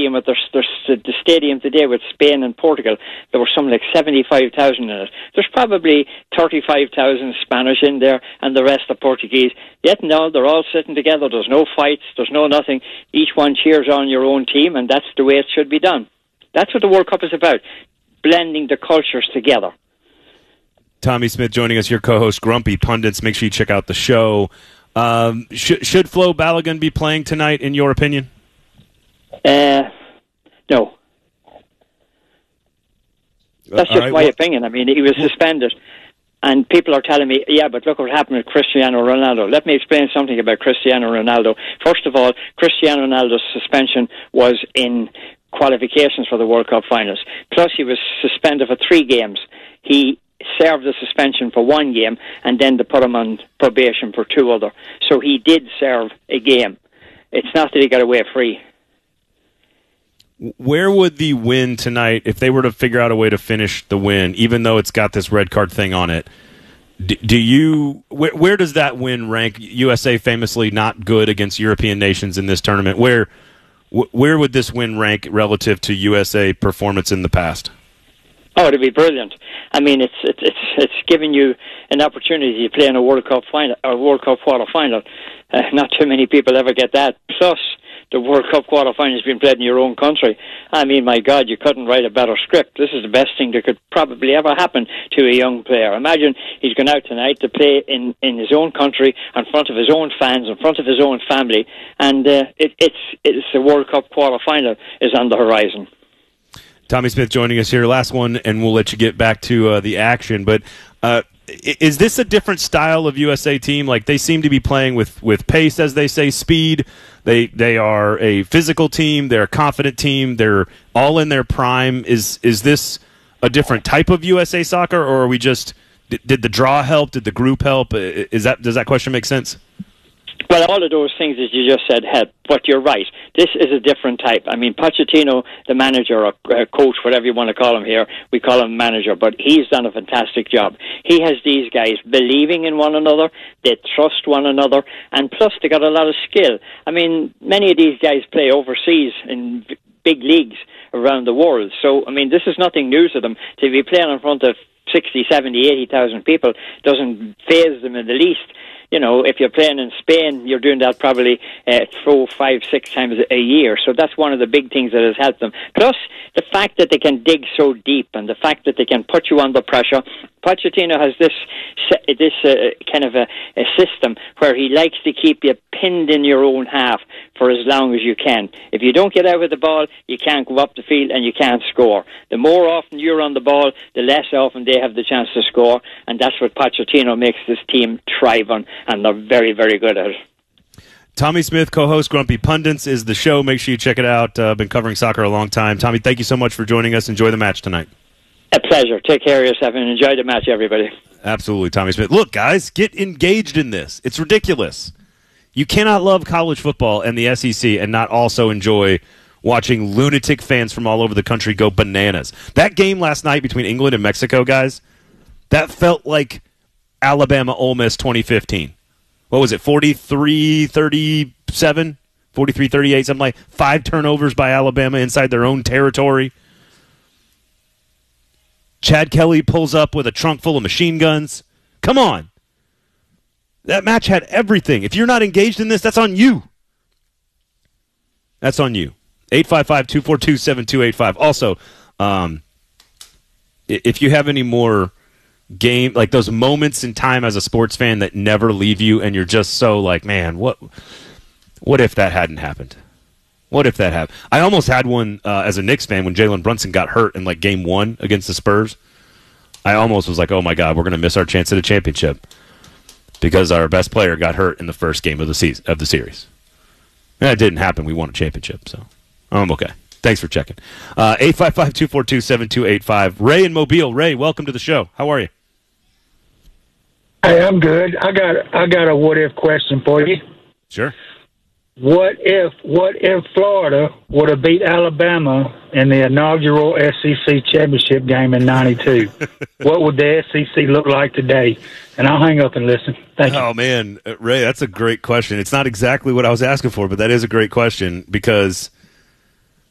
stadium, with the stadium today with Spain and Portugal, there were something like 75,000 in it. There's probably 35,000 Spanish in there, and the rest are Portuguese. Yet no, they're all sitting together. There's no fights. There's no nothing. Each one cheers on your own team, and that's the way it should be done. That's what the World Cup is about, blending the cultures together. Tommy Smith joining us, your co-host, Grumpy Pundits. Make sure you check out the show. Should Flo Balogun be playing tonight, in your opinion? No. That's just my opinion. I mean, he was suspended. And people are telling me, yeah, but look what happened with Cristiano Ronaldo. Let me explain something about Cristiano Ronaldo. First of all, Cristiano Ronaldo's suspension was in qualifications for the World Cup finals. Plus, he was suspended for 3 games. He served the suspension for 1 game, and then they put him on probation for 2 other. So he did serve a game. It's not that he got away free. Where would the win tonight, if they were to figure out a way to finish the win, even though it's got this red card thing on it, where does that win rank? USA famously not good against European nations in this tournament. Where would this win rank relative to USA performance in the past? Oh, it'd be brilliant. I mean, it's giving you an opportunity to play in a World Cup final or World Cup quarterfinal. Not too many people ever get that. Plus, the World Cup quarterfinal has been played in your own country. I mean, my God, you couldn't write a better script. This is the best thing that could probably ever happen to a young player. Imagine he's going out tonight to play in his own country, in front of his own fans, in front of his own family, and it's the World Cup quarterfinal is on the horizon. Tommy Smith joining us here. Last one, and we'll let you get back to the action. But is this a different style of USA team? Like, they seem to be playing with pace, as they say, speed. They are a physical team. They're a confident team. They're all in their prime. Is this a different type of USA soccer, or are we just did the draw help? Did the group help? Does that question make sense? Well, all of those things that you just said help, but you're right. This is a different type. I mean, Pochettino, the manager or coach, whatever you want to call him here, we call him manager, but he's done a fantastic job. He has these guys believing in one another, they trust one another, and plus they got a lot of skill. I mean, many of these guys play overseas in big leagues around the world, so, I mean, this is nothing new to them. To be playing in front of 60, 70, 80,000 people doesn't faze them in the least. You know, if you're playing in Spain, you're doing that probably 4, 5, 6 times a year. So that's one of the big things that has helped them. Plus, the fact that they can dig so deep and the fact that they can put you under pressure. Pochettino has this kind of a system where he likes to keep you pinned in your own half for as long as you can. If you don't get out with the ball, you can't go up the field and you can't score. The more often you're on the ball, the less often they have the chance to score, and that's what Pochettino makes this team thrive on, and they're very, very good at it. Tommy Smith, co-host Grumpy Pundits, is the show. Make sure you check it out. Been covering soccer a long time. Tommy, thank you so much for joining us. Enjoy the match tonight. A pleasure. Take care of yourself and enjoy the match, everybody. Absolutely, Tommy Smith. Look, guys, get engaged in this. It's ridiculous. You cannot love college football and the SEC and not also enjoy watching lunatic fans from all over the country go bananas. That game last night between England and Mexico, guys, that felt like Alabama-Ole Miss 2015. What was it, 43-37? 43-38, something like 5 turnovers by Alabama inside their own territory. Chad Kelly pulls up with a trunk full of machine guns. Come on. That match had everything. If you're not engaged in this, that's on you. That's on you. 855-242-7285. Also, if you have any more game, like those moments in time as a sports fan that never leave you and you're just so like, man, what if that hadn't happened? What if that happened? I almost had one as a Knicks fan when Jalen Brunson got hurt in like game 1 against the Spurs. I almost was like, oh my God, we're going to miss our chance at a championship because our best player got hurt in the first game of the series. And that didn't happen. We won a championship, so I'm okay. Thanks for checking. 855-242-7285. Ray in Mobile. Ray, welcome to the show. How are you? Hey, I'm good. I got a what-if question for you. Sure. What if Florida would have beat Alabama in the inaugural SEC championship game in '92? What would the SEC look like today? And I'll hang up and listen. Thank you. Oh, man. Ray, that's a great question. It's not exactly what I was asking for, but that is a great question because